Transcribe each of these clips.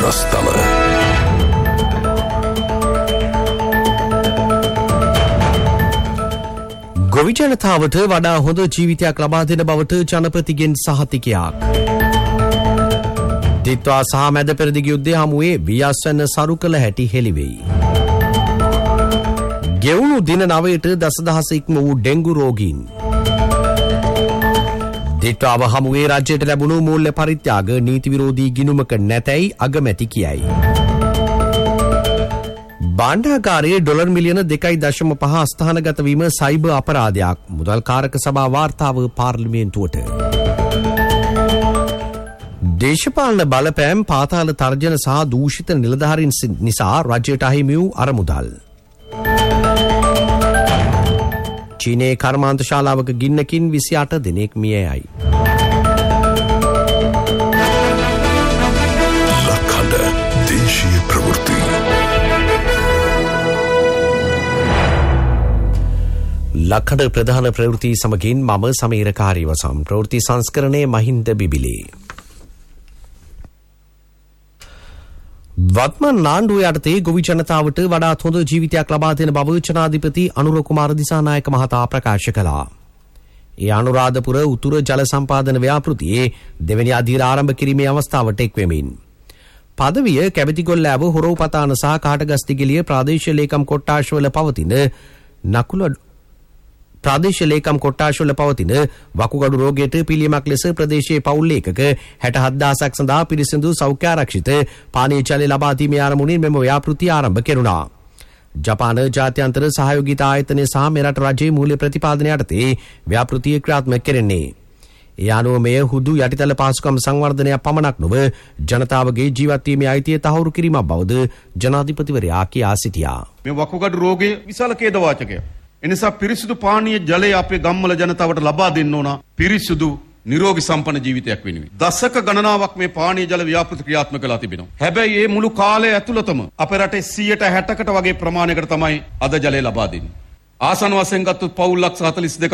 රස්තල. ගොවි ජනතාවට වඩා හොඳ ජීවිතයක් ලබා දෙන බවට ජනපතිගෙන් සහතිකයක්. දිත්වා සහ මැද පෙරදිග යුද්ධය හමුවේ වියස්සන සරු කළ හැටි හෙළිවෙයි. ගෙවුණු දින 9ට දසදහස ඉක්ම වූ ඩෙංගු රෝගීන්. දිත්වාව හමුවේ රජයට ලැබුණු මූල්‍ය පරිත්‍යාග නීති විරෝධී ගිණුමක නැතැයි අගමැති කියයි. බාණ්ඩාගාරයේ ඩොලර් මිලියන 2.5 අස්ථානගත වීම සයිබර් අපරාධයක්. මුදල්කාරක සභා වාර්තාව පාර්ලිමේන්තුවට. දේශපාලන බලපෑම් පාතාල තර්ජන සහ දූෂිත නිලධාරීන් නිසා රජයට අහිමි වූ අරමුදල්. චීනයේ කර්මාන්ත ශාලාවක ගින්නකින් 28 දෙනෙක් මිය යයි. ලක්හඬ දේශීය ප්‍රවෘත්ති. ලක්හඬ ප්‍රධාන ප්‍රවෘත්ති සමගින් මම සමීර කාර්යවසම්. ප්‍රවෘත්ති සංස්කරණයේ මහින්ද බිබිලේ. වත්මන් නාණ්ඩුව යටතේ ගොවි ජනතාවට වඩාත් හොඳ ජීවිතයක් ලබා දෙන බව ජනාධිපති අනුර කුමාර දිසානායක මහතා ප්‍රකාශ කළා. ඒ අනුරාධපුර උතුර ජල සම්පාදන ව්‍යාපෘතියේ දෙවැනි අධීර ආරම්භ කිරීමේ අවස්ථාවට එක් වෙමින්. පදවිය කැබිතිගොල්ලෑව හොරෝපතාන සහ කාටගස්තිගිලිය ප්‍රාදේශීය ලේකම් කොට්ටාශවල පවතින ප්‍රාදේශීය ලේකම් කොට්ටාශවල පවතින වකුගඩු රෝගයට පිළියමක් ලෙස ප්‍රදේශයේ පවුල් ඒකක 67000ක් සඳහා පිරිසිදු සෞඛ්‍ය ආරක්ෂිත පානීය ජල ලබා දීමේ ආරමුණින් මෙම ව්‍යාපෘතිය ආරම්භ කෙරුණා. ජපාන ජාත්‍යන්තර සහයෝගිතා ආයතනය සහ මෙරට රජයේ මූල්‍ය ප්‍රතිපාදන යටතේ ව්‍යාපෘතිය ක්‍රියාත්මක කෙරෙන්නේ. ඒ අනුව මෙය හුදු යටිතල පහසුකම් සංවර්ධනයක් පමණක් නොව ජනතාවගේ ජීවත් වීමේ අයිතිය තහවුරු කිරීමක් බවද ජනාධිපතිවරයා කියා සිටියා. මේ වකුගඩු රෝගයේ විශාල ඛේදවාචකයක්. එනිසා පිරිසිදු පානීය ජලය අපේ ගම්වල ජනතාවට ලබා දෙන්න ඕන පිරිසිදු නිරෝගී සම්පන්න ජීවිතයක් වෙනුවෙන්. දශක ගණනාවක් මේ පානීය ජල ව්‍යාපෘති ක්‍රියාත්මක කරලා තිබෙනවා. හැබැයි මේ මුළු කාලය ඇතුළතම අපේ රටේ 60%කට වගේ ප්‍රමාණයකට තමයි අද ජලය ලබා දෙන්නේ. ආසන වශයෙන් ගත්තොත් පවුල් ලක්ෂ 42ක්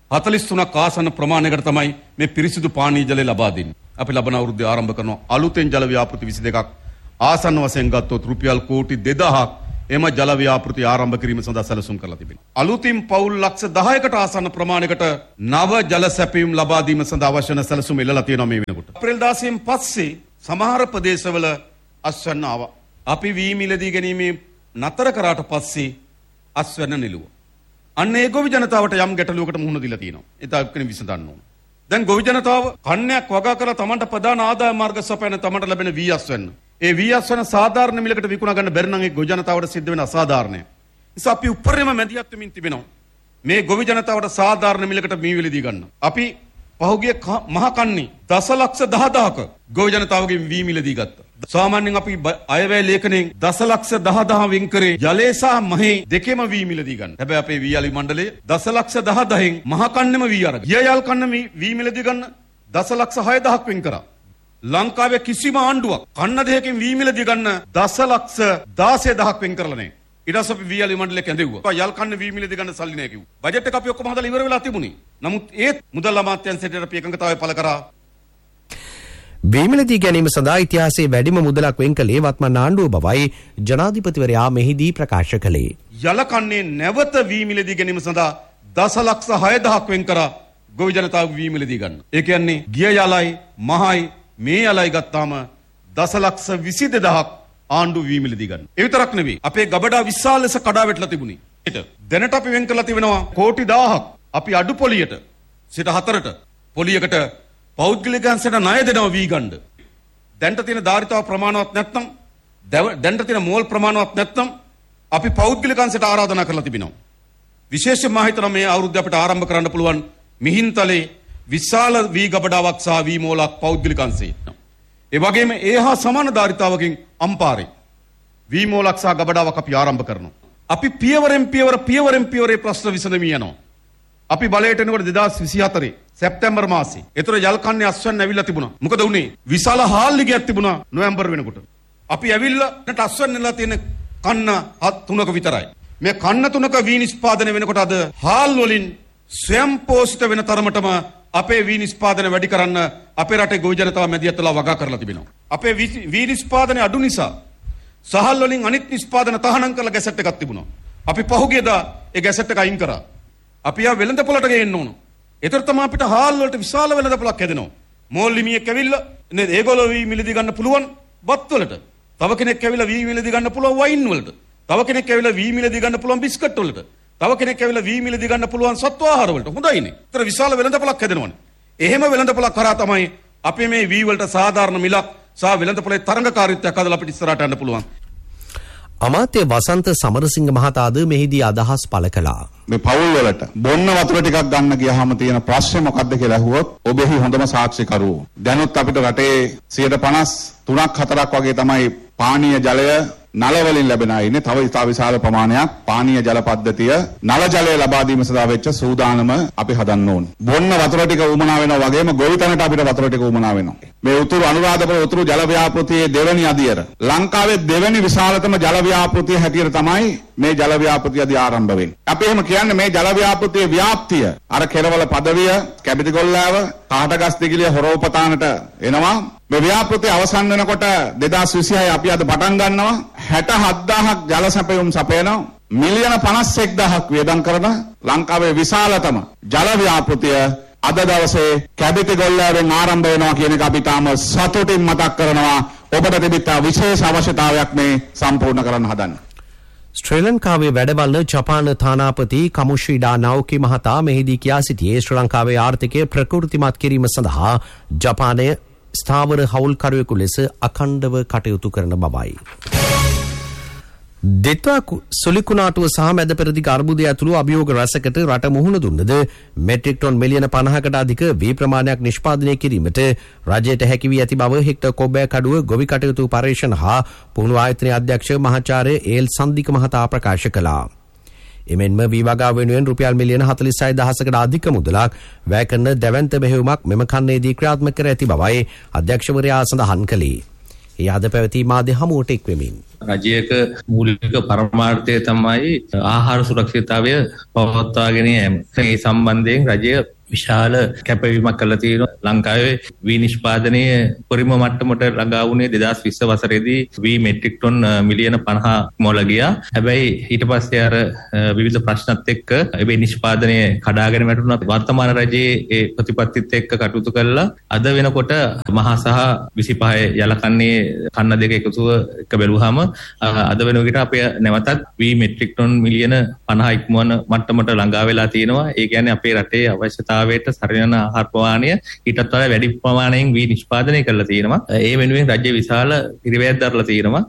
43ක් ආසන ප්‍රමාණයකට තමයි මේ පිරිසිදු පානීය ජලය ලබා දෙන්නේ. අපි ලබන අවුරුද්දේ ආරම්භ කරන අලුතෙන් ජල ව්‍යාපෘති 22ක් ආසන වශයෙන් ගත්තොත් රුපියල් කෝටි 2000ක් එම ජල ව්‍යාපෘති ආරම්භ කිරීම සඳහා සැලසුම් කරලා තිබෙනවා. අලුතින් පවුල් ලක්ෂ 10කට ආසන්න ප්‍රමාණයකට නව ජල සැපයීම් ලබා දීම සඳහා අවශ්‍ය වන සැලසුම් එල්ලලා තියෙනවා මේ වෙනකොට. අප්‍රේල් 16න් පස්සේ සමහර ප්‍රදේශවල අස්වැන්න ආවා. අපි වී මිලදී ගැනීමේ නතර කරාට පස්සේ අස්වැන්න නෙළුවා. අන්න ඒ ගොවි ජනතාවට යම් ගැටලුවකට මුහුණ දීලා තියෙනවා. ඒක කෙනෙක් විසඳන්න ඕන. දැන් ගොවි ජනතාව කන්නයක් වගා කරලා තමන්ට ප්‍රධාන ආදාය මාර්ග සපයන තමන්ට ලැබෙන වී අස්වැන්න. ඒ වී අස්වැන්න සාධාරණ මිලකට විකුණා ගන්න බැරි නම් ඒ ගොවි ජනතාවට සිද්ධ වෙන අසාධාරණය. නිසා අපි උපරිම මැදිහත් වෙමින් තිබෙනවා. මේ ගොවි ජනතාවට සාධාරණ මිලකට මී විලදී ගන්න. අපි පහුගිය මහ කන්නේ දසලක්ෂ 10000ක ගොවි ජනතාවගෙන් වී මිලදී ගත්තා. සාමාන්‍යයෙන් අපි අයවැය ලේඛනයෙන් දසලක්ෂ 10000 වෙන් කරේ ජලය සහ මහේ දෙකේම වී මිලදී ගන්න. හැබැයි අපේ වී අලි මණ්ඩලයේ දසලක්ෂ 10000න් මහ කන්නෙම වී අරගෙන ගියයල් කන්න වී මිලදී ගන්න දසලක්ෂ 6000ක් වෙන් කරා. ලංකාවේ කිසිම ආණ්ඩුවක් කන්න දෙකකින් වී මිලදී ගන්න දසලක්ෂ 16000ක් වෙන් කරලා නැහැ. ඊට පස්සේ අපි වී අලි මණ්ඩලය කැඳෙව්වා. යල් කන්න වී මිලදී ගන්න සල්ලි නැහැ කිව්වා. බජට් එක අපි ඔක්කොම හදලා ඉවර වෙලා තිබුණේ. නමුත් ඒත් මුදල් අමාත්‍යාංශයට අපි එකඟතාවය පළ කරා. වී මිලදී ගැනීම සඳහා ඉතිහාසයේ වැඩිම මුදලක් වෙන් කළේ වත්මන් ආණ්ඩුව බවයි ජනාධිපතිවරයා මෙහිදී ප්‍රකාශ කළේ. යල කන්නේ නැවත වී මිලදී ගැනීම සඳහා දසලක්ෂ 6000ක් වෙන් කරා ගොවි ජනතාව වී මිලදී ගන්න. ඒ කියන්නේ ගිය යලයි මහයි මේ යලයි ගත්තාම දසලක්ෂ 22000ක් ආණ්ඩුව වී මිලදී ගන්න. ඒ විතරක් නෙවෙයි අපේ ගබඩා විශාල ලෙස කඩා වැටලා තිබුණේ. දැනට අපි වෙන් කරලා තිබෙනවා කෝටි 1000ක් අපි අඩු පොලියට සිට 4ට පොලියකට පෞද්ගලිකයන්ට ණය දෙනවා වී ගන්න. දැනට තියෙන ධාරිතාව ප්‍රමාණවත් නැත්නම් දැනට තියෙන මෝල් ප්‍රමාණවත් නැත්නම් අපි පෞද්ගලිකයන්ට ආරාධනා කරලා තිබෙනවා. විශේෂයෙන්ම මම හිතනවා මේ අවුරුද්ද අපිට ආරම්භ කරන්න පුළුවන් මිහින්තලේ විශාල වී ගබඩාවක් සහ වී මෝලක් පෞද්ගලිකයන්සේ. ඒ වගේම ඒහා සමාන ධාරිතාවකින් අම්පාරේ වී මෝලක් සහ ගබඩාවක් අපි ආරම්භ කරනවා. අපි පියවරෙන් පියවරේ ප්‍රශ්න විසඳමින් යනවා. අපි බලයට එනකොට 2024 සැප්තැම්බර් මාසේ. ඒතර යල් කන්නේ අස්වැන්න ඇවිල්ලා තිබුණා. මොකද උනේ? විශාල හාල් ලිගයක් තිබුණා නොවැම්බර් වෙනකොට. අපි ඇවිල්ලා නැට අස්වැන්නලා තියෙන කන්න 3ක විතරයි. මේ කන්න 3ක වී නිෂ්පාදනය වෙනකොට අද හාල් වලින් ස්වයං පෝෂිත වෙන තරමටම අපේ වී නිෂ්පාදනය වැඩි කරන්න අපේ රටේ ගොවි ජනතාව මැදිහත් වෙලා වගා කරලා තිබෙනවා. අපේ වී නිෂ්පාදනය අඩු නිසා සහල් වලින් අනිත් නිෂ්පාදන තහනම් කරලා ගැසට් එකක් තිබුණා. අපි පහුගියදා ඒ ගැසට් එක අයින් කරා. අපි ආ වෙළඳපොළට ගේන්න ඕන. ඒතර තමයි අපිට හාල් වලට විශාල වෙළඳපොළක් හැදෙනවා. මෝල් ලිමියෙක් ඇවිල්ලා නේද ඒගොල්ලෝ වී මිලදී ගන්න පුළුවන් බත් වලට. තව කෙනෙක් ඇවිල්ලා වී මිලදී ගන්න පුළුවන් වයින් වලට. තව කෙනෙක් ඇවිල්ලා වී මිලදී ගන්න පුළුවන් බිස්කට් වලට. තව කෙනෙක් ඇවිල්ලා වී මිලදී ගන්න පුළුවන් සත්ව ආහාර වලට. හොඳයිනේ. ඒතර විශාල වෙළඳපොළක් හැදෙනවනේ. එහෙම වෙළඳපොළක් කරා තමයි අපි මේ වී වලට සාධාරණ මිලක් සහ වෙළඳපොළේ තරඟකාරීත්වයක් හදලා අපිට ඉස්සරහට යන්න පුළුවන්. අමාත්‍ය වසන්ත සමරසිංහ මහතාද මෙහිදී අදහස් පළ කළා. මේ පවුල් වලට බොන්න වතුර ටිකක් ගන්න ගියාම තියෙන ප්‍රශ්නේ මොකක්ද කියලා අහුවොත් ඔබෙහි හොඳම සාක්ෂිකරුවෝ. දැනුත් අපිට රටේ 53%ක් 4ක් වගේ තමයි පානීය ජලය නල වලින් ලැබෙන අය ඉන්නේ. තව ඉතා විශාල ප්‍රමාණයක් පානීය ජල පද්ධතිය නල ජලය ලබා දීම සඳහා වෙච්ච සූදානම අපි හදන්න ඕන. බොන්න වතුර ටික උමනා වෙනවා වගේම ගොවිතැනට අපිට වතුර ටික උමනා වෙනවා. මේ උතුරු අනුරාධපුර උතුරු ජල ව්‍යාපෘතියේ දෙවැනි අදියර ලංකාවේ දෙවැනි විශාලතම ජල ව්‍යාපෘතිය හැටියට තමයි මේ ජල ව්‍යාපෘතිය අධි ආරම්භ වෙන්නේ. අපි එහෙම කියන්නේ මේ ජල ව්‍යාපෘතියේ ව්‍යාප්තිය අර කෙරවල පදවිය කැබිතිගොල්ලාව කාටගස් දිගිලිය හොරෝපතානට එනවා. මේ ව්‍යාපෘතිය අවසන් වෙනකොට 2026 අපි අද පටන් ගන්නවා 67000ක් ජල සැපයුම් සපයනවා. මිලියන 51000ක් වියදම් කරන ලංකාවේ විශාලතම ජල ව්‍යාපෘතිය අද දවසේ කැබිතිගොල්ලාවෙන් ආරම්භ වෙනවා කියන එක අපි තාම සතුටින් මතක් කරනවා. ඔබට තිබිච්ච විශේෂ අවශ්‍යතාවයක් මේ සම්පූර්ණ කරන්න හදන්නේ. ශ්‍රී ලංකාවේ වැඩබලන ජපාන තානාපති කමුෂිඩා නවුකි මහතා මෙහිදී කියා සිටියේ ශ්‍රී ලංකාවේ ආර්ථිකය ප්‍රකෘතිමත් කිරීම සඳහා ජපානය ස්ථාවර හවුල්කරුවෙකු ලෙස අඛණ්ඩව කටයුතු කරන බවයි. දෙත්වා සොලිකුණාටුව සහ මැද පෙරදිග අර්බුදය ඇතුළු අභියෝග රැසකට රට මුහුණ දුන්නද මෙට්‍රික් ටොන් මිලියන 50කට අධික වී ප්‍රමාණයක් නිෂ්පාදනය කිරීමට රජයට හැකි වී ඇති බව හෙක්ටර් කොබ්බෑකඩුව ගොවි කටයුතු පර්යේෂණ හා පුහුණු ආයතනයේ අධ්‍යක්ෂ මහාචාර්ය ඒල් සන්දික මහතා ප්‍රකාශ කළා. එමෙන්ම වී වගාව වෙනුවෙන් රුපියල් මිලියන 46,000කට අධික මුදලක් වැය කරන දැවැන්ත මෙහෙයුමක් මෙම කන්නේදී ක්‍රියාත්මක කර ඇති බවයි අධ්‍යක්ෂවරයා සඳහන් කළේ. ඒ අද පැවති මාධ්‍ය හමුවට එක් වෙමින් රජයක මූලික පරමාර්ථය තමයි ආහාර සුරක්ෂිතතාවය පවත්වාගෙන යාම. ඒ සම්බන්ධයෙන් රජය විශාල කැපවීමක් කළා තියෙනවා. ලංකාවේ වී නිෂ්පාදනය උපරිම මට්ටමට ළඟා වුණේ 2020 වසරේදී වී මෙට්‍රික් ටොන් මිලියන 50 මොළ ගියා. හැබැයි ඊට පස්සේ අර විවිධ ප්‍රශ්නත් එක්ක මේ නිෂ්පාදනය කඩාගෙන වැටුණා. වර්තමාන රජයේ ඒ ප්‍රතිපත්තිත් එක්ක කටයුතු කළා. අද වෙනකොට මහා සහ 25 යලකන්නේ කන්න දෙක එකතුව එක බැලුවාම අද වෙන විට අපේ නැවතත් වී මෙට්‍රික් ටොන් මිලියන 50 ඉක්මවන මට්ටමට ළඟා වෙලා තියෙනවා. ඒ කියන්නේ අපේ රටේ අවශ්‍යතාවයට සරිලන ආහාර ප්‍රමාණය ඊටත් වඩා වැඩි ප්‍රමාණයෙන් වී නිෂ්පාදනය කරලා තියෙනවා. ඒ වෙනුවෙන් රජ්‍ය විශාල පිරිවැයක් දරලා තියෙනවා.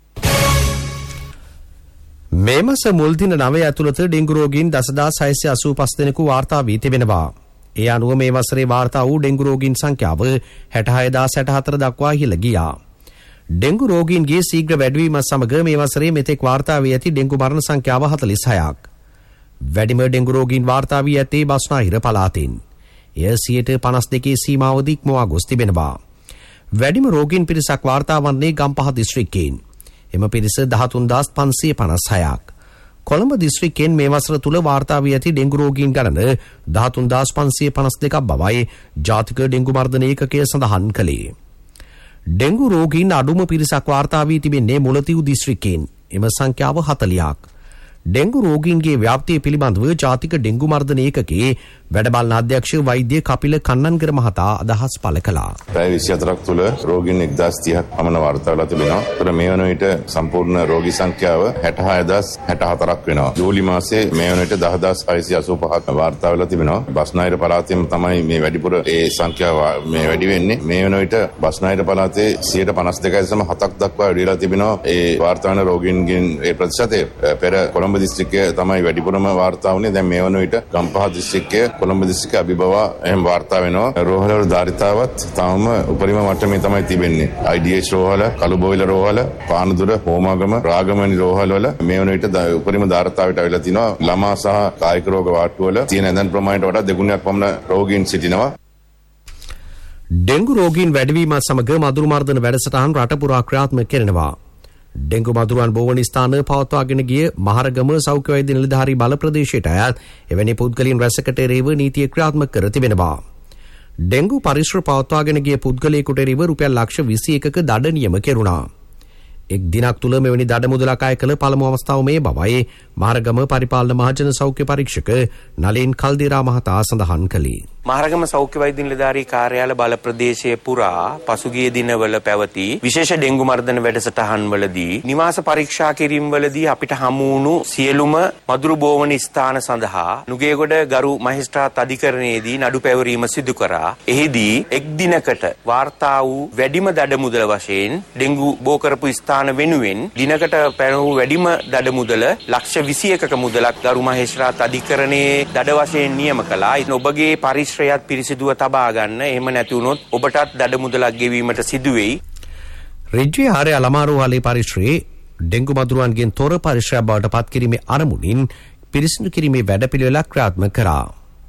මේ මාස මුල් දින 9 ඇතුළත ඩෙංගු රෝගීන් 10685 දෙනෙකු වාර්තා වී තිබෙනවා. ඒ අනුව මේ වසරේ වාර්තා වූ ඩෙංගු රෝගීන් සංඛ්‍යාව 66064 දක්වා ඉහළ ගියා. ඩෙංගු රෝගීන්ගේ ශීඝ්‍ර වැඩිවීම සමග මේ වසරේ මෙතෙක් වාර්තා වී ඇති ඩෙංගු මරණ සංඛ්‍යාව 46ක්. වැඩිම ඩෙංගු රෝගීන් වාර්තා වී ඇත්තේ බස්නාහිර පළාතෙන්. එය 52% සීමාවදී ඉක්මවා ගොස් තිබෙනවා. වැඩිම රෝගීන් පිරිසක් වාර්තා වන්නේ ගම්පහ දිස්ත්‍රික්කයෙන්. එම පිරිස 13556ක්. කොළඹ දිස්ත්‍රික්කයෙන් මේ වසර තුල වාර්තා වී ඇති ඩෙංගු රෝගීන් ගණන 13552ක් බවයි ජාතික ඩෙංගු මර්ධන ඒකකය සඳහන් කළේ. ඩෙංගු රෝගීන් අඩුම පිරිසක් වාර්තා වී තිබෙන්නේ මුලතිව් දිස්ත්‍රික්කයෙන්. එම සංඛ්‍යාව 40ක්. ඩෙංගු රෝගීන්ගේ ව්‍යාප්තිය පිළිබඳව ජාතික ඩෙංගු මර්ධන ඒකකයේ වැඩබලන අධ්‍යක්ෂ වෛද්‍ය කපිල කන්නන්ගර මහතා අදහස් පළ කළා. පැය 24ක් තුළ රෝගීන් 1030ක් පමණ වාර්තා වෙලා තිබෙනවා. ඒතර මේ වන විට සම්පූර්ණ රෝගී සංඛ්‍යාව 66064ක් වෙනවා. ජූලි මාසයේ මේ වන විට 10685ක් වාර්තා වෙලා තිබෙනවා. බස්නාහිර පළාතෙන් තමයි මේ වැඩිපුර ඒ සංඛ්‍යාව මේ වැඩි වෙන්නේ. මේ වන විට බස්නාහිර පළාතේ 52.7ක් දක්වා වැඩි වෙලා තිබෙනවා. ඒ වාර්තා වන රෝගීන්ගෙන් ඒ ප්‍රතිශතය පෙර කොළඹ දිස්ත්‍රික්කයේ තමයි වැඩිපුරම වාර්තා වුණේ. දැන් මේ වන විට ගම්පහ දිස්ත්‍රික්කයේ කොළඹ දිස්ත්‍රික්ක අභිබවා එහෙම වාර්තා වෙනවා. රෝහල වල ධාරිතාවත් තාම උපරිම මට්ටමේ තමයි තිබෙන්නේ. IDH රෝහල, කළුබෝයිල රෝහල, පානදුර, හෝමාගම, රාගමණි රෝහල වල මේ වන විට උපරිම ධාරිතාවට අවිලා තිනවා. ළමා සහ කායික රෝග වාට්ටු වල තියෙන ඇඳන් ප්‍රමාණයට වඩා දෙගුණයක් පමණ රෝගීන් සිටිනවා. ඩෙංගු රෝගීන් වැඩිවීමත් සමග මදුරු මර්ධන වැඩසටහන් රට පුරා ක්‍රියාත්මක කරනවා. ඩෙංගු මදුරුවන් බොවන ස්ථාන පවත්වාගෙන ගිය මහරගම සෞඛ්‍ය වෛද්‍ය නිලධාරී බල ප්‍රදේශයට අයත් එවැනි පුද්ගලයන් රැසකට එරෙහිව නීතිය ක්‍රියාත්මක කර තිබෙනවා. ඩෙංගු පරිශ්‍ර පවත්වාගෙන ගිය පුද්ගලයෙකුට එරෙහිව රුපියල් ලක්ෂ 21ක දඩ නියම කෙරුණා. එක් දිනක් තුළ මෙවැනි දඩ මුදලක් අය කළ පළමු අවස්ථාව මේ බවයි මහරගම පරිපාලන මහජන සෞඛ්‍ය පරීක්ෂක නලින් කල්දිරා මහතා සඳහන් කළේ. මහරගම සෞඛ්‍ය වෛද්‍ය නිලධාරී කාර්යාල බල ප්‍රදේශයේ පුරා පසුගිය දිනවල පැවති විශේෂ ඩෙංගු මර්ධන වැඩසටහන්වලදී නිවාස පරීක්ෂා කිරීම්වලදී අපිට හමු වුණු සියලුම මදුරු බෝවන ස්ථාන සඳහා නුගේගොඩ ගරු මහේස්ත්‍රාත් අධිකරණයේදී නඩු පැවරීම සිදු කරා. එහිදී එක් දිනකට වාර්තා වූ වැඩිම දඩ මුදල වශයෙන් ඩෙංගු බෝ කරපු ස්ථාන වෙනුවෙන් දිනකට පැනවූ වැඩිම දඩ මුදල ලක්ෂ 21ක මුදලක් ගරු මහේස්ත්‍රාත් අධිකරණයේ දඩ වශයෙන් නියම කළා. ඉතින් ඔබගේ පරිශ්‍රයත් පිරිසිදුව තබා ගන්න. එහෙම නැති වුණොත් ඔබටත් දඩ මුදලක් ගෙවීමට සිදු වෙයි. රෙජ්ජේ ආරය අලමාරුවාලේ පරිශ්‍රයේ ඩෙංගු මදුරුවන්ගෙන් තොර පරිශ්‍රයක් බවට පත් කිරීමේ අරමුණින් පිරිසිදු කිරීමේ වැඩපිළිවෙලක් ක්‍රියාත්මක කරා.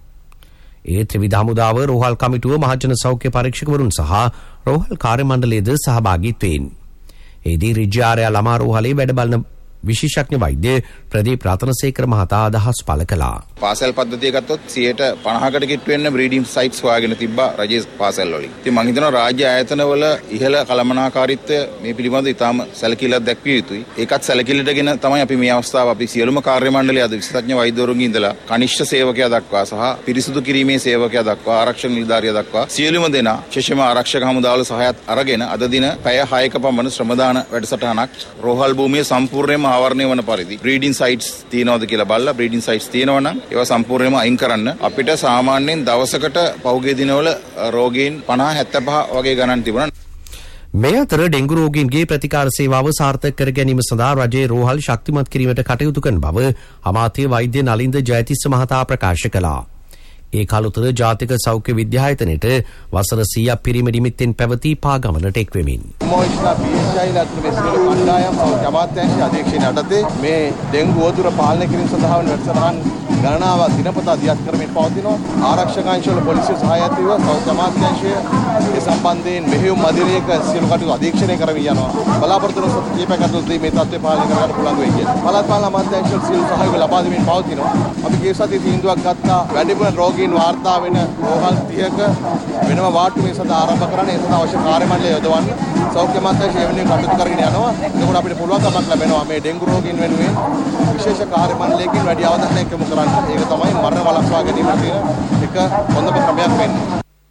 ඒ ත්‍රිවිධ හමුදාව රෝහල් කමිටුව මහජන සෞඛ්‍ය පරීක්ෂකවරුන් සහ රෝහල් කාර්ය මණ්ඩලයේද සහභාගීත්වයෙන් එදී රෙජ්ජේ ආරය අලමාරුවාලේ වැඩ බලන විශේෂඥ වෛද්‍ය ප්‍රදීප් රතනසේකර මහතා අදහස් පළ කළා. පාසල් පද්ධතිය ගත්තොත් 50%කට කිට් වෙන්න බ්‍රීඩින් සයිට්ස් හොයාගෙන තිබ්බා රජයේ පාසල් වලින්. ඉතින් මම හිතනවා රාජ්‍ය ආයතනවල ඉහළ කළමනාකාරීත්වය මේ පිළිබඳව ඉතාම සැලකිලිමත් දැක්විය යුතුයි. ඒකත් සැලකිලිටගෙන තමයි අපි මේ අවස්ථාව අපි සියලුම කාර්ය මණ්ඩලය අද විශේෂඥ වෛද්‍යවරුන්ගේ ඉඳලා කනිෂ්ඨ සේවකයා දක්වා සහ පිරිසිදු කිරීමේ සේවකයා දක්වා ආරක්ෂක නිලධාරියා දක්වා සියලුම දෙනා විශේෂම ආරක්ෂක හමුදාවල සහායත් අරගෙන අද දින පැය 6ක පමණ ශ්‍රමදාන වැඩසටහනක් රෝහල් භූමියේ සම්පූර්ණයෙන්ම ආවරණය වන පරිදි බ්‍රීඩින් සයිට්ස් තියෙනවද කියලා බලලා බ්‍රීඩින් සයිට්ස් තියෙනවා නම් ඒවා සම්පූර්ණයෙන්ම අයින් කරන්න. අපිට සාමාන්‍යයෙන් දවසකට පහුගිය දිනවල රෝගීන් 50-75 වගේ ගණන් තිබුණා. මේ අතර ඩෙංගු රෝගීන්ගේ ප්‍රතිකාර සේවාව සාර්ථක කර ගැනීම සඳහා රජයේ රෝහල් ශක්තිමත් කිරීමට කටයුතු කරන බව අමාත්‍ය වෛද්‍ය නලින්ද ජයතිස්ස මහතා ප්‍රකාශ කළා. ඒ කලුතර ජාතික සෞඛ්‍ය විද්‍යායතනයට වසර 100ක් පිරීම නිමිත්තෙන් පැවති පාගමනට එක්වෙමින් මොයිස්ලා පීඑච්ఐලා අතුරු වෙස්වල කණ්ඩායම් සෞඛ්‍ය අමාත්‍යාංශ අධ්‍යක්ෂණය යටතේ මේ ඩෙංගු වතුර පාලනය කිරීම සඳහා වන වැඩසටහන් ගණනාවක් දිනපතා දියත් කරමින් පවතිනවා. ආරක්ෂකාංශවල පොලිසිය සහායත්වව සෞඛ්‍ය අමාත්‍යාංශය ඒ සම්බන්ධයෙන් මෙහෙයුම් මදිරයක සියලු කටයුතු අධීක්ෂණය කරමින් යනවා. බලාපොරොත්තු වන සති කිහිපයක් ඇතුළතදී මේ තත්ත්වය පාලනය කරගන්න පුළුවන් වෙයි කියලා. පළාත් පාලන අමාත්‍යාංශවල සියලු සහයෝගය ලබා දෙමින් පවතිනවා. අපි ගිය සතියේ තීන්දුවක් ගත්තා වැඩිපුර රෝගීන් වාර්තා වෙන රෝහල් 30ක වෙනම වාර්ඩ් මේ සඳහා ආරම්භ කරන්න. ඒ සඳහා අවශ්‍ය කාර්ය මණ්ඩලය යොදවන්න. සෞඛ්‍ය අමාත්‍යාංශය එවැනි කටයුතු කරගෙන යනවා. එතකොට අපිට පුළුවන්කමක් ලැබෙනවා මේ ඩෙංගු රෝගීන් වෙනුවෙන් විශේෂ කාර්ය මණ්ඩලයකින් වැඩි අවධානයක් යොමු කරන්න. ඒක තමයි මරණ වළක්වා ගැනීමට තියෙන එක හොඳම ක්‍රමයක් වෙන්නේ.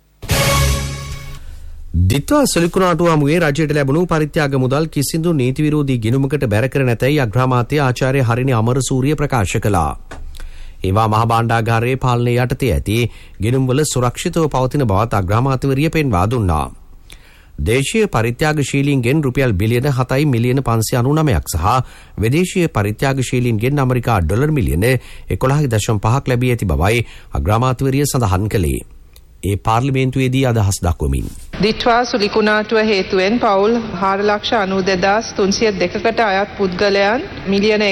දිත්වා සෙලිකුණාටු හමුවේ රජයට ලැබුණු පරිත්‍යාග මුදල් කිසිදු නීති විරෝධී ගිණුමකට බැර කර නැතැයි අග්‍රාමාත්‍ය ආචාර්ය හරිනි අමරසූරිය ප්‍රකාශ කළා. ඒවා මහ භාණ්ඩාගාරයේ පාලනය යටතේ ඇති ගිණුම්වල සුරක්ෂිතව පවතින බවත් අග්‍රාමාත්‍යවරිය පෙන්වා දුන්නා. දේශීය පරිත්‍යාගශීලීන්ගෙන් රුපියල් බිලියන 7 මිලියන 599ක් සහ විදේශීය පරිත්‍යාගශීලීන්ගෙන් ඇමරිකා ඩොලර් මිලියන 11.5ක් ලැබී ඇති බවයි අග්‍රාමාත්‍යවරිය සඳහන් කළේ. ඒ පාර්ලිමේන්තුවේදී අදහස් දක්වමින් දිට්වා සුලිකුණාටුව හේතුවෙන් පවුල් 4,92,302කට අයත් පුද්ගලයන් මිලියන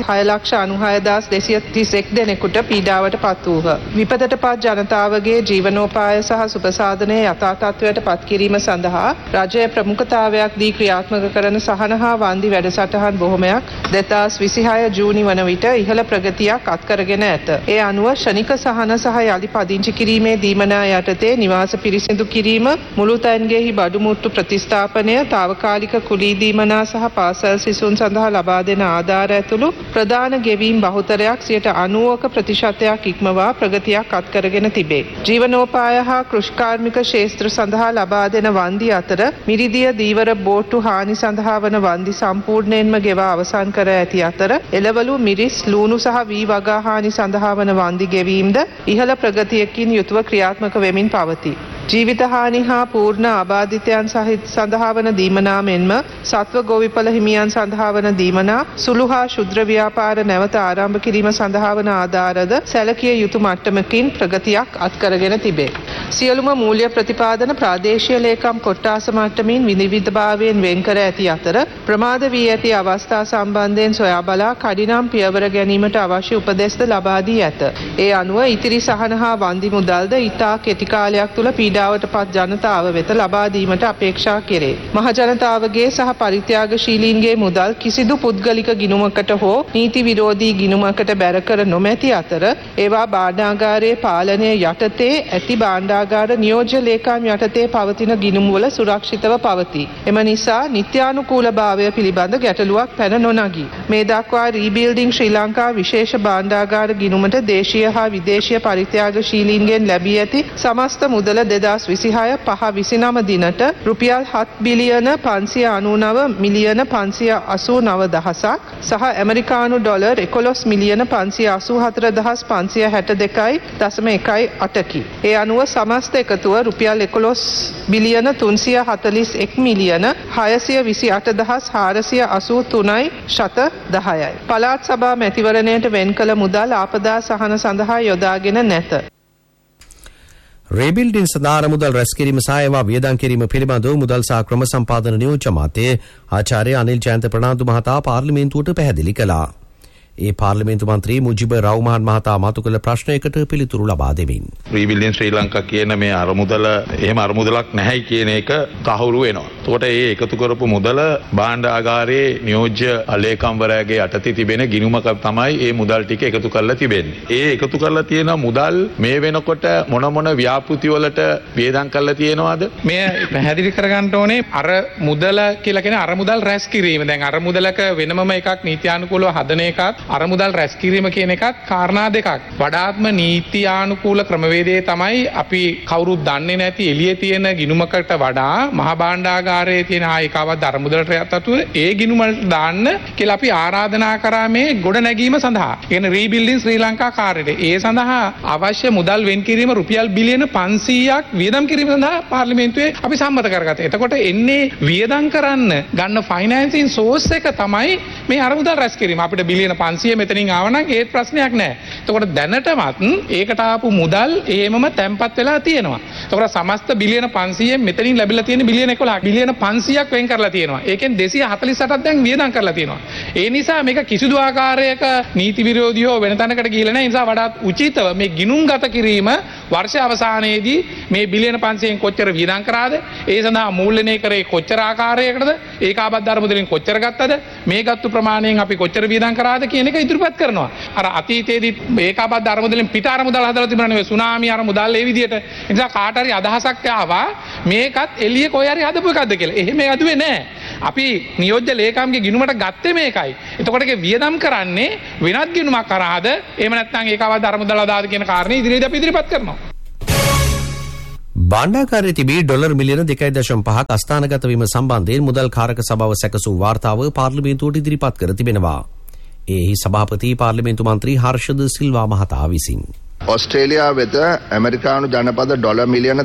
1,6,96,231 දෙනෙකුට පීඩාවට පත් වූහ. විපතට පත් ජනතාවගේ ජීවනෝපාය සහ සුබසාධනය යථා තත්ත්වයට පත් කිරීම සඳහා රජය ප්‍රමුඛතාවයක් දී ක්‍රියාත්මක කරන සහන හා වන්දි වැඩසටහන් බොහොමයක් 2026 ජූනි වන විට ඉහළ ප්‍රගතියක් අත්කරගෙන ඇත. ඒ අනුව ශනික සහන සහ යලි පදිංචි කිරීමේ දීමනා යටතේ නිවාස පිරිසිදු කිරීම මුළු තැන්ගෙහි බඩු මුට්ටු ප්‍රතිස්ථාපනය තාවකාලික කුලී දීමනා සහ පාසල් සිසුන් සඳහා ලබා දෙන ආධාර ඇතුළු ප්‍රධාන ගෙවීම් බහුතරයක් 90% ඉක්මවා ප්‍රගතියක් අත්කරගෙන තිබේ. ජීවනෝපාය හා කෘෂිකාර්මික ක්ෂේත්‍ර සඳහා ලබා දෙන වන්දි අතර මිරිදිය දීවර බෝට්ටු හානි සඳහා වන වන්දි සම්පූර්ණයෙන්ම ගෙවා අවසන් කර ඇති අතර එළවලු මිරිස් ලූණු සහ වී වගා හානි සඳහා වන වන්දි ගෙවීම්ද ඉහළ ප්‍රගතියකින් යුතුව ක්‍රියාත්මක වෙමින් පවතී. ජීවිත හානි හා පූර්ණ ආබාධිතයන් සඳහා වන දීමනා මෙන්ම සත්ව ගොවිපළ හිමියන් සඳහා වන දීමනා සුළු හා ශුද්‍ර ව්‍යාපාර නැවත ආරම්භ කිරීම සඳහා වන ආධාරද සැලකිය යුතු මට්ටමකින් ප්‍රගතියක් අත්කරගෙන තිබේ. සියලුම මූල්‍ය ප්‍රතිපාදන ප්‍රාදේශීය ලේකම් කොට්ටාස මට්ටමින් විවිධභාවයෙන් වෙන් කර ඇති අතර ප්‍රමාද වී ඇති අවස්ථා සම්බන්ධයෙන් සොයා බලා කඩිනම් පියවර ගැනීමට අවශ්‍ය උපදෙස්ද ලබා දී ඇත. ඒ අනුව ඉතිරි සහන හා වන්දි මුදල්ද ඉතා කෙටි කාලයක් තුළ පීඩාවට පත් ජනතාව වෙත ලබා දීමට අපේක්ෂා කෙරේ. මහ ජනතාවගේ සහ පරිත්‍යාගශීලීන්ගේ මුදල් කිසිදු පුද්ගලික ගිණුමකට හෝ නීති විරෝධී ගිණුමකට බැර කර නොමැති අතර ඒවා භාණ්ඩාගාරයේ පාලනය යටතේ ඇති භාණ්ඩාගාර නියෝජ්‍ය ලේකම් යටතේ පවතින ගිණුම්වල සුරක්ෂිතව පවතී. එම නිසා නිත්‍යානුකූලභාවය පිළිබඳ ගැටලුවක් පැන නොනගී. මේ දක්වා රීබිල්ඩිං ශ්‍රී ලංකා විශේෂ භාණ්ඩාගාර ගිණුමට දේශීය හා විදේශීය පරිත්‍යාගශීලීන්ගෙන් ලැබී ඇති සමස්ත මුදල 2026-5-29 දිනට රුපියල් 7 බිලියන 599 මිලියන 589 දහසක් සහ ඇමරිකානු ඩොලර් 11 මිලියන 584,562.18කි. ඒ අනුව සමස්ත එකතුව රුපියල් 11 බිලියන 341 මිලියන 628,483.10යි. පළාත් සභා මැතිවරණයට වෙන් කළ මුදල් ආපදා සහන සඳහා යොදාගෙන නැත. රීබිල්ඩින් සඳහා මුදල් රැස් කිරීම සහ ඒවා වියදම් කිරීම පිළිබඳව මුදල් සහ ක්‍රම සම්පාදන නියෝජ්‍ය අමාත්‍ය ආචාර්ය අනිල් ජයන්ත ප්‍රනාන්දු මහතා පාර්ලිමේන්තුවට පැහැදිලි කළා. ඒ පාර්ලිමේන්තු මන්ත්‍රී මුජිබ රවුමාන් මහතා මතු කළ ප්‍රශ්නයකට පිළිතුරු ලබා දෙමින් රීබිල්ඩින් ශ්‍රී ලංකා කියන මේ අරමුදල එහෙම අරමුදලක් නැහැයි කියන එක තහවුරු වෙනවා. එතකොට ඒ එකතු කරපු මුදල භාණ්ඩාගාරයේ නියෝජ්‍ය ලේකම්වරයාගේ යටතේ තිබෙන ගිණුමක තමයි ඒ මුදල් ටික එකතු කරලා තිබෙන්නේ. ඒ එකතු කරලා තියෙන මුදල් මේ වෙනකොට මොන ව්‍යාපෘති වලට වියදම් කරලා තියෙනවද? මේ පැහැදිලි කරගන්න ඕනේ අර මුදල කියලා කියන අර මුදල් රැස් කිරීම. දැන් අර මුදලක වෙනමම එකක් නීත්‍යානුකූලව හදන එකක් අරමුදල් රැස් කිරීම කියන එකත් කාරණා දෙකක්. වඩාත්ම නීත්‍යානුකූල ක්‍රමවේදයේ තමයි අපි කවුරුත් දන්නේ නැති එළියේ තියෙන ගිණුමකට වඩා මහ භාණ්ඩාගාරයේ තියෙන ආයකාවත් අරමුදලට යටතුව ඒ ගිණුමට දාන්න කියලා අපි ආරාධනා කරා මේ ගොඩ නැගීම සඳහා. කියන රීබිල්ඩින් ශ්‍රී ලංකා කාර්යයට. ඒ සඳහා අවශ්‍ය මුදල් වෙන් කිරීම රුපියල් බිලියන 500ක් වියදම් කිරීම සඳහා පාර්ලිමේන්තුවේ අපි සම්මත කරගත්තා. එතකොට එන්නේ වියදම් කරන්න ගන්න ෆයිනෑන්සින් සෝස් එක තමයි මේ අරමුදල් රැස් කිරීම. අපිට බිලියන 500 මෙතනින් ආවනම් ඒත් ප්‍රශ්නයක් නැහැ. එතකොට දැනටමත් ඒකට ආපු මුදල් එහෙමම තැම්පත් වෙලා තියෙනවා. එතකොට සමස්ත බිලියන 500 මෙතනින් ලැබිලා තියෙන බිලියන 11ක් බිලියන 500ක් වෙන් කරලා තියෙනවා. ඒකෙන් 248ක් දැන් වියදම් කරලා තියෙනවා. ඒ නිසා මේක කිසිදු ආකාරයක නීති විරෝධීව වෙන තැනකට ගිහිල්ලා නැහැ. ඒ නිසා වඩාත් උචිතව මේ ගිණුම්ගත කිරීම වර්ෂ අවසානයේදී මේ බිලියන 500න් කොච්චර වියදම් කරාද? ඒ සඳහා මූල්‍යණය කරේ කොච්චර ආකාරයකටද? ඒකාබද්ධ අරමුදලින් කොච්චර ගත්තද? මේ ගත්තු ප්‍රමාණයෙන් අපි කොච්චර වියදම් කරාද කියන එක ඉදිරිපත් කරනවා. අර අතීතයේදී ඒකාබද්ධ අරමුදලින් පිට අරමුදල් හදලා තිබුණා නෙවෙයි සුනාමි අරමුදල් ඒ විදිහට. ඒ නිසා කාට හරි අදහසක් ආවා මේකත් එළියේ කොහේ හරි හදපු එකක්ද කියලා. එහෙම හදුවේ නැහැ. අපි නියෝජ්‍ය ලේකම්ගේ ගිණුමට ගත්තේ මේකයි. එතකොට ඒක වියදම් කරන්නේ වෙනත් ගිණුමක් කරාද? එහෙම නැත්නම් ඒකාබද්ධ අරමුදල් අදාද කියන කාරණේ ඉදිරියේදී අපි ඉදිරිපත් කරනවා. භාණ්ඩාගාරයේ තිබී ඩොලර් මිලියන 2.5ක් අස්ථානගත වීම සම්බන්ධයෙන් මුදල් කාරක සභාව සැකසූ වාර්තාව පාර්ලිමේන්තුවට ඉදිරිපත් කර තිබෙනවා. එහි සභාපති පාර්ලිමේන්තු මන්ත්‍රී හර්ෂද සිල්වා මහතා විසින් ඔස්ට්‍රේලියාව වෙත ඇමරිකානු ජනපද ඩොලර් මිලියන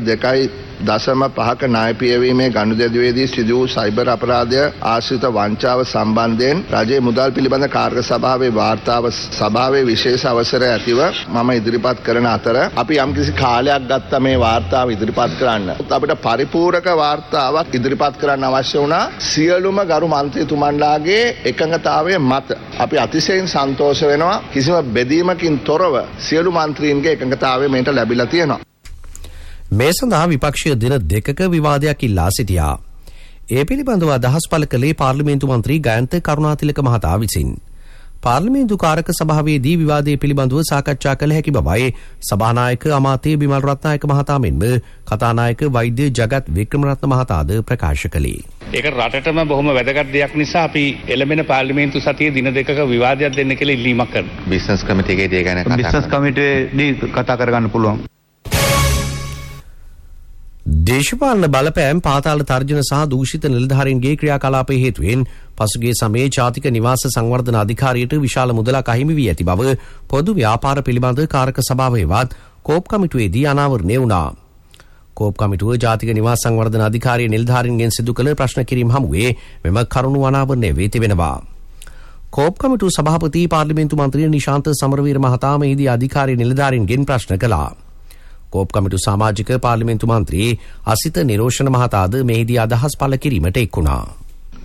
2.5ක ණය පියවීමේ ගනුදෙනුවේදී සිදු වූ සයිබර් අපරාධය ආශ්‍රිත වංචාව සම්බන්ධයෙන් රජයේ මුදල් පිළිබඳ කාර්ය සභාවේ වාර්තාව සභාවේ විශේෂ අවසරය ඇතිව මම ඉදිරිපත් කරන අතර අපි යම්කිසි කාලයක් ගත්ත මේ වාර්තාව ඉදිරිපත් කරන්න. අපිට පරිපූර්ණක වාර්තාවක් ඉදිරිපත් කරන්න අවශ්‍ය වුණා සියලුම ගරු මන්ත්‍රීතුමන්ලාගේ එකඟතාවය මත. අපි අතිශයින් සන්තෝෂ වෙනවා කිසිම බෙදීමකින් තොරව සියලු මන්ත්‍රීන්ගේ එකඟතාවය මේට ලැබිලා තියෙනවා. මේ සඳහා විපක්ෂීය දින දෙකක විවාදයක් ඉල්ලා සිටියා. ඒ පිළිබඳව අදහස් පළ කළේ පාර්ලිමේන්තු මන්ත්‍රී ගයන්ත කරුණාතිලක මහතා විසින්. පාර්ලිමේන්තු කාරක සභාවේදී විවාදයේ පිළිබඳව සාකච්ඡා කළ හැකි බවයි සභානායක අමාත්‍ය බිමල් රත්නායක මහතා මෙන්ම කතානායක වෛද්‍ය ජගත් වික්‍රමරත්න මහතාද ප්‍රකාශ කළේ. ඒක රටටම බොහොම වැදගත් දෙයක් නිසා අපි එළඹෙන පාර්ලිමේන්තු සතියේ දින දෙකක විවාදයක් දෙන්න කියලා ඉල්ලීමක් කරනවා. බිස්නස් කමිටුවේ දේ ගැන බිස්නස් කමිටුවේදී කතා කරගන්න පුළුවන්. දේශපාලන බලපෑම් පාතාල තර්ජන සහ දූෂිත නිලධාරීන්ගේ ක්‍රියාකලාපයේ හේතුවෙන් පසුගිය සමයේ ජාතික නිවාස සංවර්ධන අධිකාරියට විශාල මුදලක් අහිමි වී ඇති බව පොදු ව්‍යාපාර පිළිබඳ කාරක සභාවේවත් කෝප් කමිටුවේදී අනාවරණය වුණා. කෝප් කමිටුව ජාතික නිවාස සංවර්ධන අධිකාරිය නිලධාරීන්ගෙන් සිදු කළ ප්‍රශ්න කිරීම හමුවේ මෙම කරුණු අනාවරණය වී තිබෙනවා. කෝප් කමිටුව සභාපති පාර්ලිමේන්තු මන්ත්‍රී නිශාන්ත සමරවීර මහතා මෙහිදී අධිකාරිය නිලධාරීන්ගෙන් ප්‍රශ්න කළා. කෝප් කමිටු සමාජික පාර්ලිමේන්තු මන්ත්‍රී අසිත නිරෝෂණ මහතාද මෙහිදී අදහස් පළ කිරීමට එක් වුණා.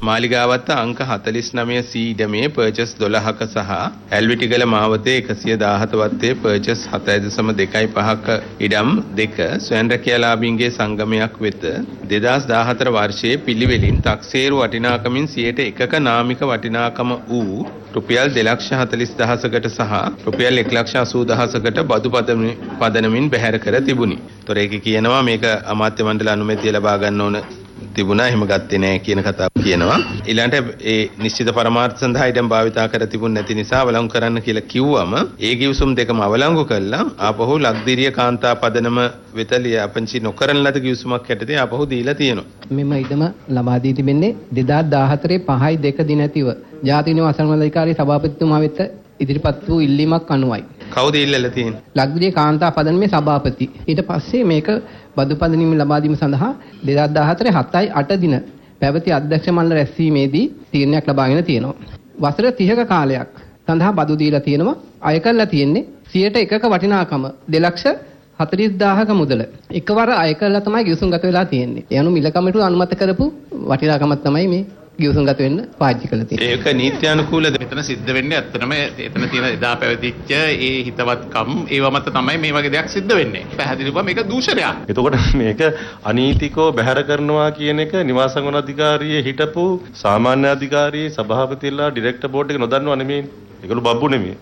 මාලිගාවත්ත අංක 49 C ඉඩමේ පර්චස් 12ක සහ ඇල්විටිගල මාවතේ 117 වත්තේ පර්චස් 7.25ක ඉඩම් දෙක ස්වයං රැකියාලාභීන්ගේ සංගමයක් වෙත 2014 වර්ෂයේ පිළිවෙලින් 탁සේරු වටිනාකමින් 1%ක නාමික වටිනාකම වූ රුපියල් 2,40,000කට සහ රුපියල් 1,80,000කට බදු පදනමින් බැහැර කර තිබුණි. ඒතොර ඒක කියනවා මේක අමාත්‍ය මණ්ඩල අනුමැතිය ලබා ගන්න ඕන තිබුණා, එහෙම ගත්තේ නැහැ කියන කතාව කියනවා. ඊළඟට ඒ නිශ්චිත පරමාර්ථ සඳහා ඉඩම් භාවිතා කර තිබුණ නැති නිසා අවලංගු කරන්න කියලා කිව්වම ඒ කිවිසුම් දෙකම අවලංගු කළා ආපහු ලක්දිරිය කාන්තා පදනම වෙත ලියාපදිංචි නොකරන ලද කිවිසුමක් යටතේ ආපහු දීලා තියෙනවා. මෙම ඉඩම ලබා දී තිබෙන්නේ 2014 5/2 දිනතිව ජාතික නිවාස අධිකාරී සභාපතිතුමා වෙත ඉදිරිපත් වූ ඉල්ලීමක් අනුවයි. කවුද ඉල්ලලා තියෙන්නේ? ලක්දිරිය කාන්තා පදනමේ සභාපති. ඊට පස්සේ මේක බදු පදනීම ලබා දීම සඳහා 2014 7/8 දින පැවති අධ්‍යක්ෂ මණ්ඩල රැස්වීමේදී තීරණයක් ලබාගෙන තියෙනවා. වසර 30ක කාලයක් සඳහා බදු දීලා තියෙනවා. අය කරලා තියෙන්නේ 1%ක වටිනාකම 2,40,000ක මුදල. එකවර අය කරලා තමයි ගිවිසුම් ගත වෙලා තියෙන්නේ. ඒ අනුව මිල කමිටුව අනුමත කරපු වටිනාකමක් තමයි මේ ගිවිසුම් ගත වෙන්න පාවිච්චි කරලා තියෙන්නේ. ඒක නීත්‍යානුකූලද? මෙතන සිද්ධ වෙන්නේ ඇත්තටම එතන තියෙන එදා පැවතිච්ච ඒ හිතවත්කම් ඒව මත තමයි මේ වගේ දෙයක් සිද්ධ වෙන්නේ. පැහැදිලිවම මේක දූෂණයක්. එතකොට මේක අනීතිකව බැහැර කරනවා කියන එක නිවාස සංවර්ධන අධිකාරියේ හිටපු සාමාන්‍ය අධිකාරියේ සභාපතිලා ඩිරෙක්ටර් බෝඩ් එක නොදන්නව නෙමෙයි. ඒගොල්ලෝ බබ්බු නෙමෙයි.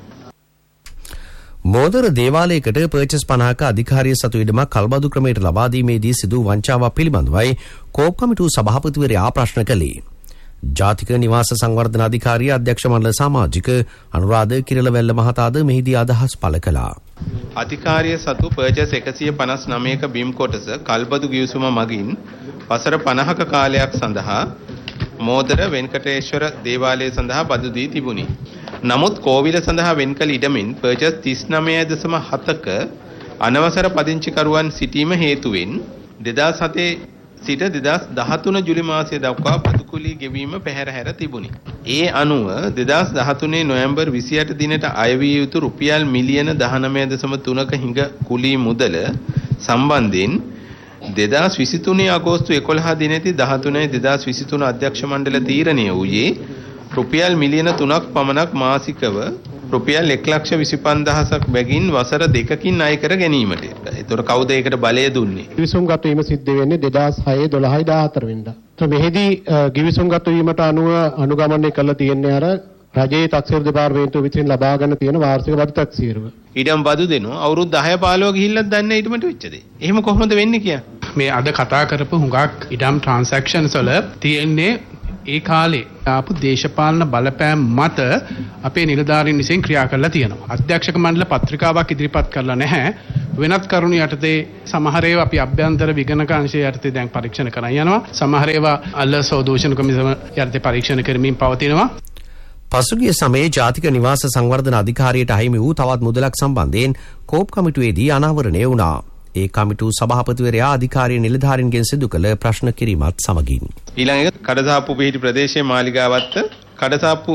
මෝදර දේවාලයකට පර්චස් 50ක අධිකාරිය සතු ඉඩමක් කල්බදු ක්‍රමයට ලබා දීමේදී සිදු වංචාවක් පිළිබඳවයි කෝප් කමිටුව සභාපතිවරයා ප්‍රශ්න කළේ. ජාතික නිවාස සංවර්ධන අධිකාරිය අධ්‍යක්ෂ මණ්ඩල සමාජික අනුරාධ කිරලවැල්ල මහතාද මෙහිදී අදහස් පළ කළා. අධිකාරිය සතු පර්චස් 159ක බිම් කොටස කල්බදු ගිවිසුම මගින් වසර 50ක කාලයක් සඳහා මෝදර වෙන්කටේශ්වර දේවාලය සඳහා බදු දී තිබුණි. නමුත් කෝවිල සඳහා වෙන්කළ ඉඩමින් පර්චස් 39.7ක අනවසර පදිංචිකරුවන් සිටීම හේතුවෙන් 2007 සිට 2013 ජුලි මාසය දක්වා බදු කුලී ගෙවීම පැහැර තිබුණි. ඒ අනුව 2013 නොවැම්බර් 28 දිනට අයවිය යුතු රුපියල් මිලියන 19.3ක හිඟ කුලී මුදල සම්බන්ධයෙන් 2023 අගෝස්තු 11 දිනේදී 13/2023 අධ්‍යක්ෂ මණ්ඩල තීරණය වූයේ රුපියල් මිලියන 3ක් පමණක් මාසිකව රුපියල් 1,25,000ක් බැගින් වසර 2කින් අය කර ගැනීමට. ඒතකොට කවුද ඒකට බලය දුන්නේ? ගිවිසුම්ගත වීම සිද්ධ වෙන්නේ 2006 12 14 වෙනිදා. මෙහිදී ගිවිසුම්ගත වීමට අනුව අනුගමනය කළ තියෙන්නේ අර රජයේ තක්සේරු දෙපාර්තමේන්තුව විසින් ලබාගෙන තියෙන වාර්ෂික බදු තක්සේරුව. ඊටම බදු දෙනවා අවුරුදු 10 15 ගිහිල්ලත් දන්නේ ඊටමට වෙච්ච දේ. එහෙම කොහොමද වෙන්නේ කියන්නේ? මේ අද කතා කරපු හුඟක් ඉඩම් ට්‍රාන්සැක්ෂන්ස් වල තියෙන්නේ ඒ කාලේ ආපු දේශපාලන බලපෑම් මත අපේ නිලධාරීන් විසින් ක්‍රියා කරලා තියෙනවා. අධ්‍යක්ෂක මණ්ඩල පත්‍රිකාවක් ඉදිරිපත් කරලා නැහැ. වෙනත් කරුණු යටතේ සමහර ඒවා අපි අභ්‍යන්තර විගණක අංශය යටතේ දැන් පරීක්ෂණ කරන් යනවා. සමහර ඒවා අල්ලසෝ දූෂණ කොමිසම යටතේ පරීක්ෂණ කරමින් පවතිනවා. පසුගිය සමයේ ජාතික නිවාස සංවර්ධන අධිකාරියට අහිමි වූ තවත් මුදලක් සම්බන්ධයෙන් කෝප් කමිටුවේදී අනාවරණය වුණා. ඒ කමිටුව සභාපතිවරයා අධිකාරිය නිලධාරීන්ගෙන් සිදු කළ ප්‍රශ්න කිරීමත් සමගින් ඊළඟ එක කඩසාප්පු පිහිටි ප්‍රදේශයේ මාලිගාවත්ත කඩසාප්පු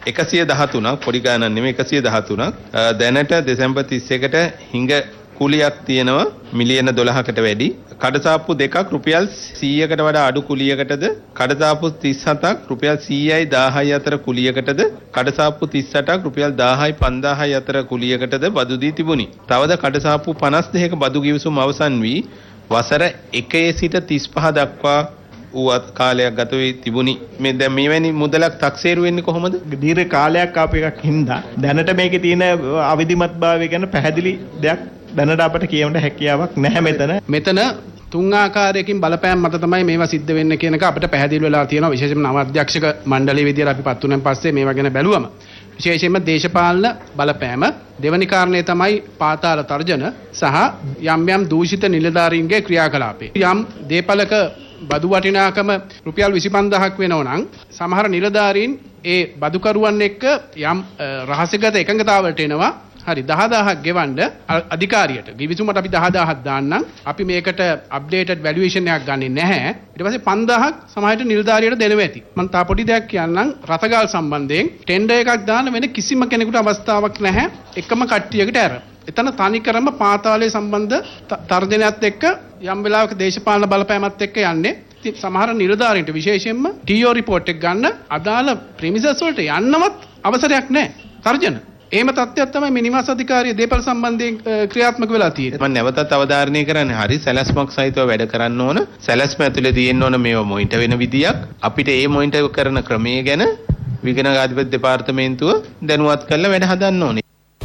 113ක් පොඩි ගණන් නෙමෙයි 113ක් දැනට දෙසැම්බර් 31ට හිඟ කුලියක් තියෙනවා මිලියන 12කට වැඩි. කඩසාප්පු දෙකක් රුපියල් 100කට වඩා අඩු කුලියකටද කඩසාප්පු 37ක් රුපියල් 100යි 1000යි අතර කුලියකටද කඩසාප්පු 38ක් රුපියල් 1000යි 5000යි අතර කුලියකටද බදු දී තිබුණි. තවද කඩසාප්පු 52ක බදු ගිවිසුම අවසන් වී වසර 1 සිට 35 දක්වා වූ කාලයක් ගත වී තිබුණි. මේ දැන් මෙවැනි මුදලක් තක්සේරු වෙන්නේ කොහොමද? දීර්ඝ කාලයක් ආපු එකක් හින්දා දැනට මේකේ තියෙන අවිධිමත්භාවය ගැන පැහැදිලි දෙයක් දැනට අපට කියවන්න හැකියාවක් නැහැ මෙතන. මෙතන තුන් ආකාරයකින් බලපෑම් මත තමයි මේවා සිද්ධ වෙන්නේ කියන එක අපිට පැහැදිලි වෙලා තියෙනවා. විශේෂයෙන්ම නව අධ්‍යක්ෂක මණ්ඩලයේ විදියට අපි පත් වුණාන් පස්සේ මේවා ගැන බැලුවම විශේෂයෙන්ම දේශපාලන බලපෑම දෙවැනි කාරණේ තමයි පාතාල තර්ජන සහ යම් දූෂිත නිලධාරීන්ගේ ක්‍රියාකලාපේ. යම් දේපලක බදු වටිනාකම රුපියල් 25000ක් වෙනවා නම් සමහර නිලධාරීන් ඒ බදුකරුවන් එක්ක යම් රහසිගත එකඟතාවලට එනවා. හරි 10000ක් ගෙවන්න අධිකාරියට ගිවිසුමට අපි 10000ක් දාන්නම් අපි මේකට අප්ඩේටඩ් වැලුවේෂන් එකක් ගන්නෙ නැහැ ඊට පස්සේ 5000ක් සමහරට නිලධාරියට දෙනවා ඇති මම තා පොඩි දෙයක් කියන්නම් රතගල් සම්බන්ධයෙන් ටෙන්ඩර් එකක් දාන්න වෙන කිසිම කෙනෙකුට අවස්ථාවක් නැහැ එකම කට්ටියකට ඇර එතන තනිකරම පාතාලයේ සම්බන්ධ තර්ජනයත් එක්ක යම් වෙලාවක දේශපාලන බලපෑමත් එක්ක යන්නේ සමහර නිලධාරීන්ට විශේෂයෙන්ම TO report එක ගන්න අදාළ premises වලට යන්නවත් අවසරයක් නැහැ. තර්ජන. එහෙම තත්ත්වයක් තමයි මේ නිවාස අධිකාරිය දේපල සම්බන්ධයෙන් ක්‍රියාත්මක වෙලා තියෙන්නේ. මම නැවතත් අවධාරණය කරන්නේ හරි සැලැස්මක් සහිතව වැඩ කරන්න ඕන. සැලැස්ම ඇතුලේ තියෙන්න ඕන මේව මොනිටර් වෙන විදියක්. අපිට මේ මොනිටර් කරන ක්‍රමය ගැන විගණනාධිපති දෙපාර්තමේන්තුව දැනුවත් කරලා වැඩ හදන්න ඕනේ.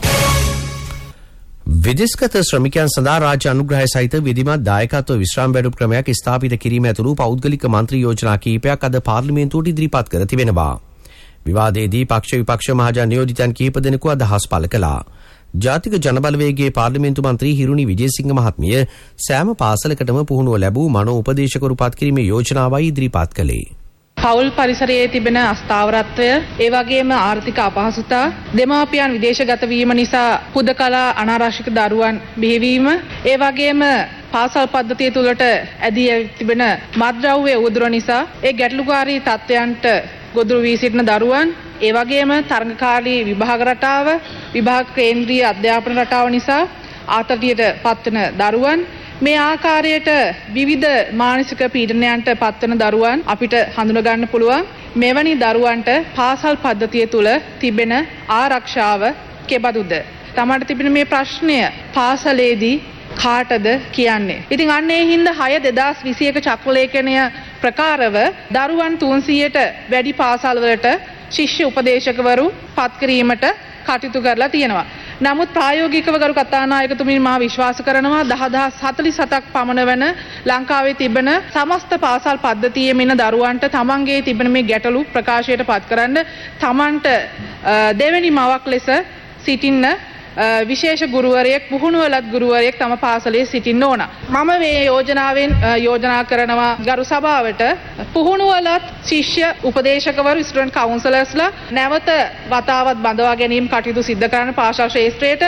විදේශගත ශ්‍රමිකයන් සඳහා රාජ්‍ය අනුග්‍රහය සහිත විධිමත් දායකත්ව විශ්‍රාම වැඩ ක්‍රමයක් ස්ථාපිත කිරීම ඇතුළු පෞද්ගලික මන්ත්‍රී යෝජනා කිහිපයක් අද පාර්ලිමේන්තුවට ඉදිරිපත් කර තිබෙනවා. විවාදයේදී පක්ෂ විපක්ෂ මහජන නියෝජිතයන් කිහිප දෙනෙකු අදහස් පළ කළා. ජාතික ජනබලවේගයේ පාර්ලිමේන්තු මන්ත්‍රී හිරුනි විජේසිංහ මහත්මිය සෑම පාසලකටම පුහුණුව ලැබූ මනෝ උපදේශකවරු පත් කිරීමේ යෝජනාවයි ඉදිරිපත් කළේ. පෞල් පරිසරයේ තිබෙන අස්ථාවරත්වය, ඒ වගේම ආර්ථික අපහසුතා, දෙමාපියන් විදේශගත වීම නිසා හුදකලා අනාරක්ෂිත දරුවන් බිහිවීම, ඒ වගේම පාසල් පද්ධතිය තුළට ඇදී තිබෙන මත්ද්‍රව්‍ය උදුර නිසා ඒ ගැටලුකාරී තත්ත්වයන්ට ගොදුරු වී සිටින දරුවන්, ඒ වගේම තරඟකාරී විභාග රටාව, විභාග කේන්ද්‍රීය අධ්‍යාපන රටාව නිසා ආතතියට පත්වන දරුවන්, මේ ආකාරයට විවිධ මානසික පීඩනයන්ට පත්වන දරුවන් අපිට හඳුනා ගන්න පුළුවන්. මෙවැනි දරුවන්ට පාසල් පද්ධතිය තුල තිබෙන ආරක්ෂාව කෙබඳුද? තමට තිබෙන මේ ප්‍රශ්නය පාසලේදී කාටද කියන්නේ? ඉතින් අන්න ඒ හින්දා 6/2021 චක්‍රලේඛනය ප්‍රකාරව දරුවන් 300ට වැඩි පාසල් වලට ශිෂ්‍ය උපදේශකවරු පත් කිරීමට කටයුතු කරලා තියෙනවා. නමුත් ප්‍රායෝගිකව ගරු කතානායකතුමින් මා විශ්වාස කරනවා 10047ක් පමණ වන ලංකාවේ තිබෙන සමස්ත පාසල් පද්ධතියේ මෙන්න දරුවන්ට තමන්ගේ තිබෙන මේ ගැටලු ප්‍රකාශයට පත් කරන්න තමන්ට දෙවෙනි මවක් ලෙස සිටින්න විශේෂ ගුරුවරයෙක්, පුහුණුවලත් ගුරුවරයෙක් තම පාසලේ සිටින්න ඕන. මම මේ යෝජනාවෙන් යෝජනා කරනවා ගරු සභාවට පුහුණුවලත් ශිෂ්‍ය උපදේශකවරු, ස්ටුඩන්ට් කවුන්සලර්ස්ලා නැවත වතාවත් බඳවා ගැනීම කටයුතු සිදු කරන පාසල් ශ්‍රේෂ්ඨයට.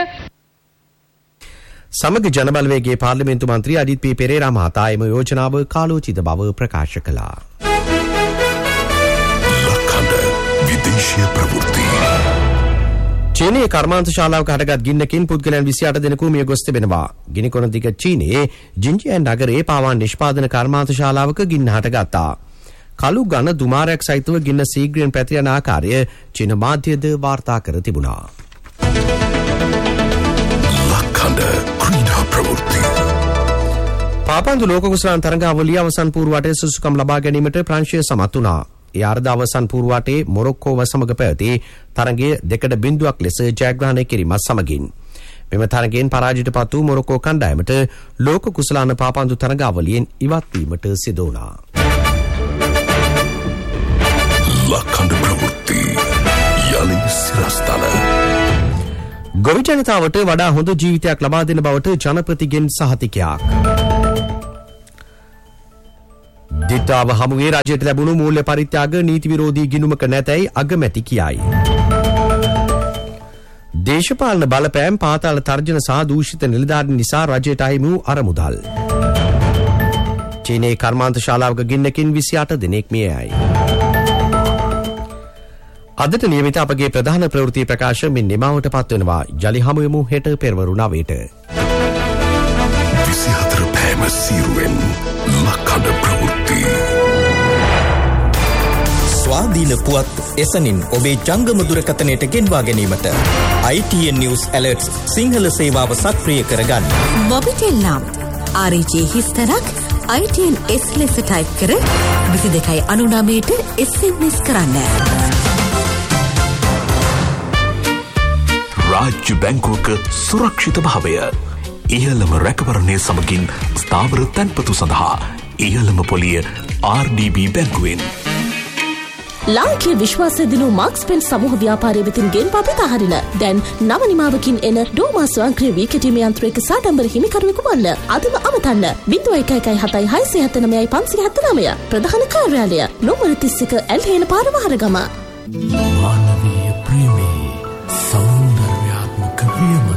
සමග ජනබලවේගයේ පාර්ලිමේන්තු මන්ත්‍රී අජිත් පී පෙරේරා මහතා එම යෝජනාව කාලෝචිත බව ප්‍රකාශ කළා. ලක්කඩ විදේශීය ප්‍රවෘත්ති. චීනයේ කර්මාන්ත ශාලාවක හටගත් ගින්නකින් පුද්ගලයන් 28 දෙනෙකු මිය ගොස් තිබෙනවා. ගිනිකොන දිග චීනයේ ජින්ජියන් නගරයේ පාවාන් නිෂ්පාදන කර්මාන්ත ශාලාවක ගින්න හටගත්තා. කළු ඝන දුමාරයක් සහිතව ගින්න ශීඝ්‍රයෙන් පැතිර යන ආකාරය චීන මාධ්‍යද වාර්තා කර තිබුණා. ලක්කඩ ක්‍රීඩා ප්‍රවෘත්ති. පාපන්දු ලෝක කුසලාන් තරඟාවලිය අවසන් පූර්වවටේ සුසුකම් ලබා ගැනීමට ප්‍රංශය සමත් වුණා. ඒ අර්ධ අවසන් පූර්වවටේ මොරොක්කෝව සමග පැවති තරගය 2-0ක් ලෙස ජයග්‍රහණය කිරීමත් සමගින් මෙම තරගයෙන් පරාජයට පත් වූ මොරොක්කෝ කණ්ඩායමට ලෝක කුසලාන පාපන්දු තරඟාවලියෙන් ඉවත් වීමට සිදු වුණා. ලක්කඩ ප්‍රවෘත්ති යලි සිරස්තල. ගොවි ජනතාවට වඩා හොඳ ජීවිතයක් ලබා දෙන බවට ජනපතිගෙන් සහතිකයක්. දිට්ඨාව හමුවේ රජයට ලැබුණු මූල්‍ය පරිත්‍යාග නීති විරෝධී ගිණුමක නැතැයි අගමැති කියයි. දේශපාලන බලපෑම්, පාතාල තර්ජන සහ දූෂිත නිලධාරීන් නිසා රජයට අහිමි වූ අරමුදල්. චීනයේ කර්මාන්ත ශාලාවක ගින්නකින් 28 දෙනෙක් මිය යයි. අදට නියමිත අපගේ ප්‍රධාන ප්‍රවෘත්ති ප්‍රකාශ මෙන් නිමාවට පත්වෙනවා. යලි හමුවෙමු හෙට පෙරවරු 9ට. 24 පෑම සීරුවෙන් ලක්කඩ ප්‍රවෘත්ති. ස්වාධීන පුවත් එසනින් ඔබේ ජංගම දුරකථනයට ගෙන්වා ගැනීමට ITN News Alerts සිංහල සේවාව සක්‍රිය කරගන්න. මොබිටෙල් නම් RJ හිස්තරක් ITN S ලෙස ටයිප් කර 2299ට SMS කරන්න. රාජ්‍ය බැංකුවක සුරක්ෂිත භාවය. ඉහළම රැකවරණය සමගින් ස්ථාවර තැන්පතු සඳහා ඉහළම පොලිය RDB බැංකුවෙන්. ලාංකීය විශ්වාසය දිනු මාක්ස් පෙන් සමූහ ව්‍යාපාරය වෙතින් ගෙන්වා පිටහරින දැන් නව නිමාවකින් එන ඩෝමා ස්වයංක්‍රීය වී කැටීමේ යන්ත්‍රයක සාඩම්බර හිමිකරුවෙකු වන්න. අදම අමතන්න 01176579 ප්‍රධාන කාර්යාලය නොමර 31 ඇල්හේන පාර වහරගම. මානවීය